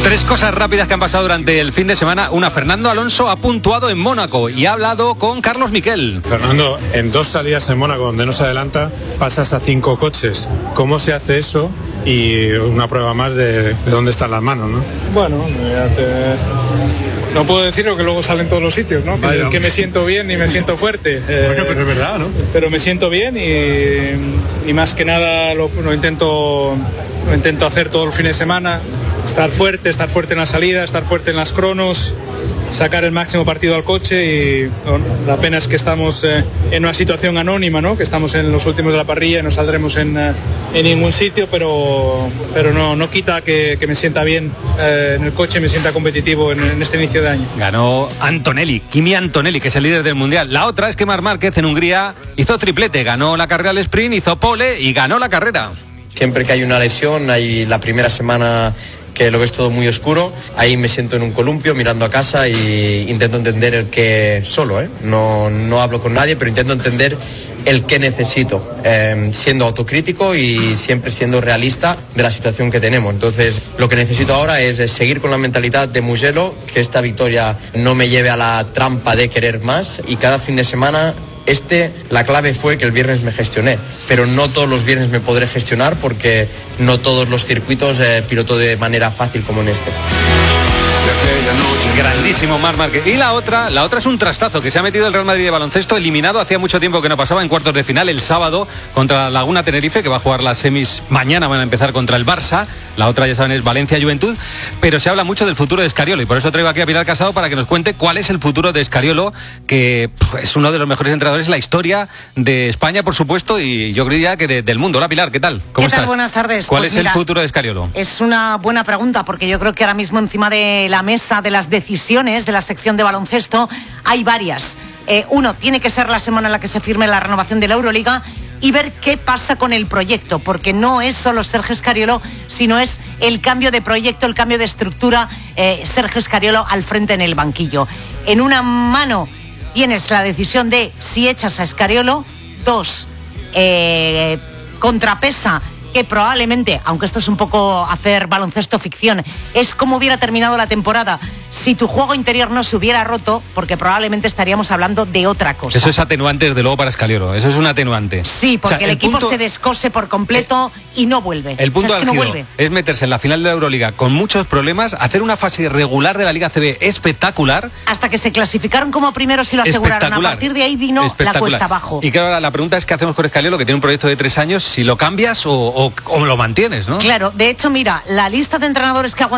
Tres cosas rápidas que han pasado durante el fin de semana. Una, Fernando Alonso ha puntuado en Mónaco y ha hablado con Carlos Miquel. Fernando, en 2 salidas en Mónaco donde no se adelanta, pasas a 5 coches. ¿Cómo se hace eso? Y una prueba más de dónde están las manos, ¿no? Bueno, no puedo decirlo, que luego salen todos los sitios, ¿no? Que me siento bien y me siento fuerte. Bueno, pero es verdad, ¿no? Pero me siento bien y más que nada lo intento hacer todo el fin de semana. Estar fuerte en la salida, estar fuerte en las cronos, sacar el máximo partido al coche y bueno, la pena es que estamos en una situación anónima, ¿no? Que estamos en los últimos de la parrilla y no saldremos en ningún sitio, pero no quita que me sienta bien en el coche, me sienta competitivo en este inicio de año. Ganó Kimi Antonelli, que es el líder del Mundial. La otra es que Marc Márquez en Hungría hizo triplete, ganó la carrera al sprint, hizo pole y ganó la carrera. Siempre que hay una lesión, hay la primera semana que lo ves todo muy oscuro, ahí me siento en un columpio mirando a casa e intento entender el que solo, no hablo con nadie, pero intento entender el que necesito, siendo autocrítico y siempre siendo realista de la situación que tenemos. Entonces, lo que necesito ahora es seguir con la mentalidad de Mugello, que esta victoria no me lleve a la trampa de querer más y cada fin de semana. La clave fue que el viernes me gestioné, pero no todos los viernes me podré gestionar porque no todos los circuitos piloto de manera fácil como en este. Grandísimo Marc Márquez. Y la otra es un trastazo que se ha metido el Real Madrid de baloncesto, eliminado hacía mucho tiempo que no pasaba en cuartos de final el sábado contra Laguna Tenerife, que va a jugar las semis mañana, van a empezar contra el Barça. La otra, ya saben, es Valencia Juventud, pero se habla mucho del futuro de Scariolo y por eso traigo aquí a Pilar Casado para que nos cuente cuál es el futuro de Scariolo, que es uno de los mejores entrenadores de la historia de España, por supuesto, y yo creía que del mundo. Hola Pilar, ¿qué tal? ¿Cómo estás? Buenas tardes. ¿Cuál es el futuro de Scariolo? Es una buena pregunta, porque yo creo que ahora mismo encima de la mesa de las decisiones de la sección de baloncesto hay varias. Uno, tiene que ser la semana en la que se firme la renovación de la Euroliga y ver qué pasa con el proyecto, porque no es solo Sergio Scariolo, sino es el cambio de proyecto, el cambio de estructura, Sergio Scariolo al frente en el banquillo. En una mano tienes la decisión de si echas a Scariolo. Dos, contrapesa que probablemente, aunque esto es un poco hacer baloncesto ficción, es como hubiera terminado la temporada si tu juego interior no se hubiera roto, porque probablemente estaríamos hablando de otra cosa. Eso es atenuante, desde luego, para Scariolo. Eso es un atenuante. Sí, porque el equipo se descose por completo y no vuelve. El punto es que no vuelve. Es meterse en la final de la Euroliga con muchos problemas, hacer una fase regular de la Liga CB espectacular. Hasta que se clasificaron como primeros y lo aseguraron. A partir de ahí vino la cuesta abajo. Y claro, la pregunta es qué hacemos con Scariolo, que tiene un proyecto de 3 años, si lo cambias o lo mantienes, ¿no? Claro, de hecho, mira, la lista de entrenadores que